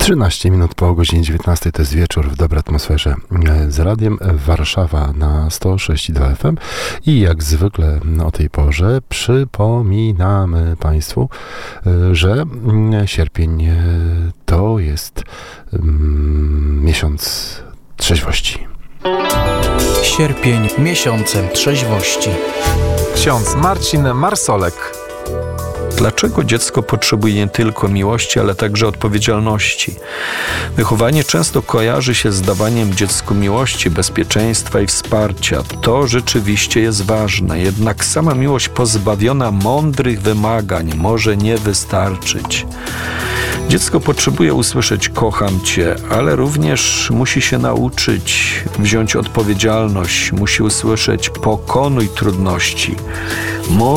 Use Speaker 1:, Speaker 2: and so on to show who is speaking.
Speaker 1: 13 minut po godzinie 19 to jest wieczór w dobrej atmosferze z radiem Warszawa na 106,2 FM i jak zwykle o tej porze przypominamy Państwu, że sierpień to jest miesiąc trzeźwości.
Speaker 2: Sierpień miesiącem trzeźwości.
Speaker 3: Ksiądz Marcin Marsolek.
Speaker 4: Dlaczego dziecko potrzebuje nie tylko miłości, ale także odpowiedzialności? Wychowanie często kojarzy się z dawaniem dziecku miłości, bezpieczeństwa i wsparcia. To rzeczywiście jest ważne, jednak sama miłość pozbawiona mądrych wymagań może nie wystarczyć. Dziecko potrzebuje usłyszeć kocham cię, ale również musi się nauczyć wziąć odpowiedzialność, musi usłyszeć pokonuj trudności.